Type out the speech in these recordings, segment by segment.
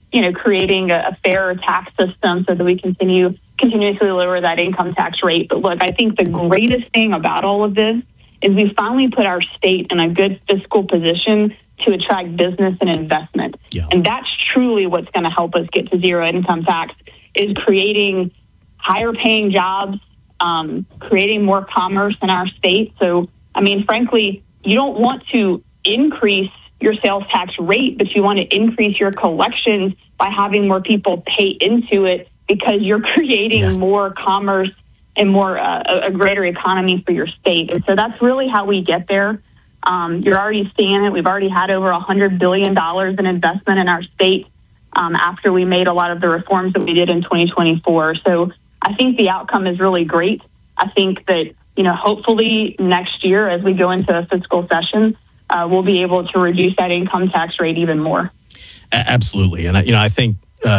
creating a fair tax system so that we continuously lower that income tax rate. But look, I think the greatest thing about all of this is we finally put our state in a good fiscal position to attract business and investment. Yeah. And that's truly what's going to help us get to zero income tax, is creating higher paying jobs, creating more commerce in our state. So, I mean, frankly, you don't want to increase your sales tax rate, but you want to increase your collections by having more people pay into it, because you're creating more commerce and more a greater economy for your state. And so that's really how we get there. You're already seeing it. We've already had over $100 billion in investment in our state after we made a lot of the reforms that we did in 2024. So I think the outcome is really great. I think that, hopefully next year as we go into a fiscal session, we'll be able to reduce that income tax rate even more. Absolutely. And, I think,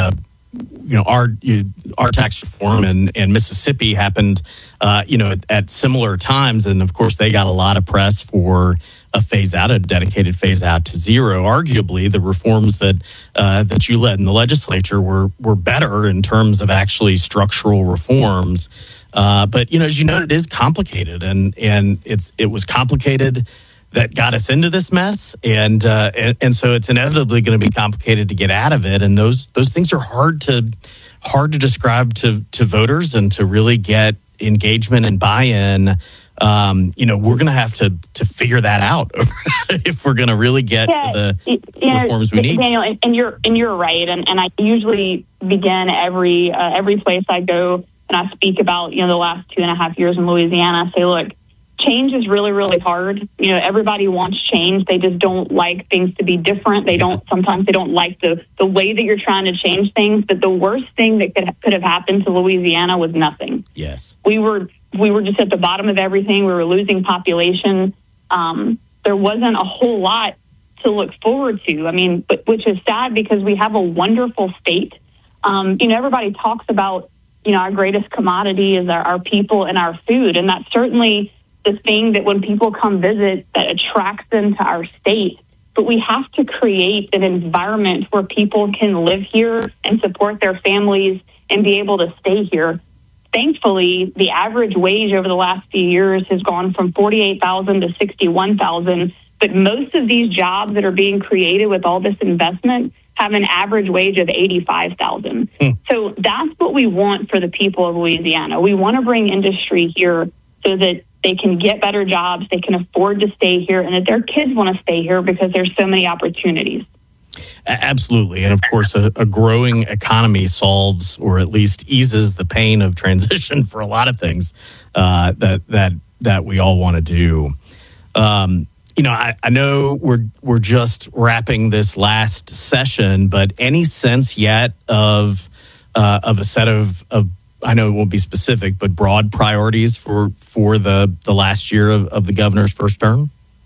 our tax reform in Mississippi happened, at similar times. And of course, they got a lot of press for a dedicated phase out to zero. Arguably, the reforms that you led in the legislature were better in terms of actually structural reforms. But, as you noted, it is complicated, and it was complicated that got us into this mess, and so it's inevitably going to be complicated to get out of it. And those things are hard to describe to voters and to really get engagement and buy-in. We're going to have to figure that out if we're going to really get to the reforms we need. Daniel, and you're right. And I usually begin every place I go and I speak about the last 2.5 years in Louisiana. I say, look, change is really, really hard. Everybody wants change. They just don't like things to be different. Sometimes they don't like the way that you're trying to change things. But the worst thing that could have happened to Louisiana was nothing. Yes. We were just at the bottom of everything. We were losing population. There wasn't a whole lot to look forward to. I mean, which is sad because we have a wonderful state. Everybody talks about, our greatest commodity is our people and our food. And that's certainly the thing that when people come visit that attracts them to our state. But we have to create an environment where people can live here and support their families and be able to stay here. Thankfully, the average wage over the last few years has gone from $48,000 to $61,000. But most of these jobs that are being created with all this investment have an average wage of $85,000. So that's what we want for the people of Louisiana. We want to bring industry here so that they can get better jobs, they can afford to stay here, and that their kids want to stay here because there's so many opportunities. Absolutely. And of course, a growing economy solves or at least eases the pain of transition for a lot of things that we all want to do. I know we're just wrapping this last session, but any sense yet of a set of I know it won't be specific, but broad priorities for the last year of the governor's first term?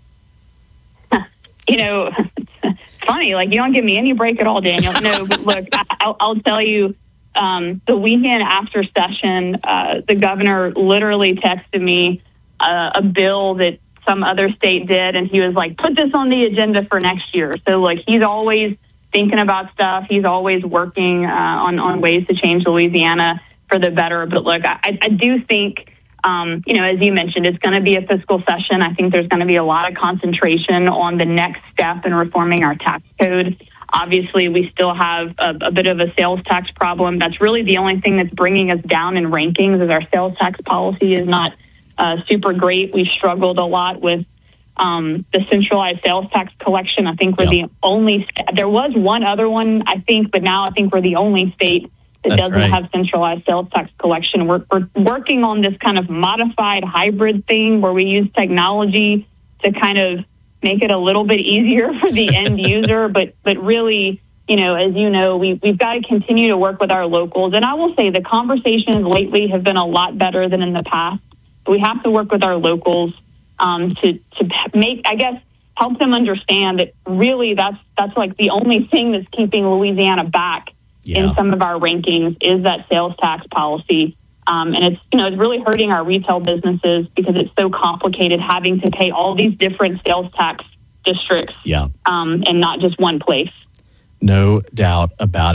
It's funny. Like, you don't give me any break at all, Daniel. No, but look, I'll tell you, the weekend after session, the governor literally texted me a bill that some other state did, and he was like, put this on the agenda for next year. So, like, he's always thinking about stuff. He's always working on ways to change Louisiana for the better. But look, I do think, as you mentioned, it's going to be a fiscal session. I think there's going to be a lot of concentration on the next step in reforming our tax code. Obviously, we still have a bit of a sales tax problem. That's really the only thing that's bringing us down in rankings, is our sales tax policy is not super great. We've struggled a lot with the centralized sales tax collection. I think we're the only, there was one other one, I think, but now I think we're the only state that doesn't have centralized sales tax collection. We're working on this kind of modified hybrid thing where we use technology to kind of make it a little bit easier for the end user. But really, as you know, we've got to continue to work with our locals. And I will say the conversations lately have been a lot better than in the past. But we have to work with our locals to make, I guess, help them understand that really that's like the only thing that's keeping Louisiana back in some of our rankings is that sales tax policy. And it's really hurting our retail businesses because it's so complicated having to pay all these different sales tax districts and not just one place. No doubt about it.